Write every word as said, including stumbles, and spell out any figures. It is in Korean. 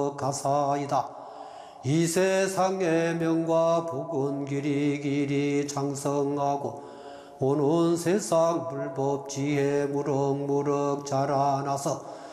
거룩하사이다. 이 세상의 명과 복은 길이 길이 장성하고 오는 세상 불법 지혜 무럭무럭 자라나서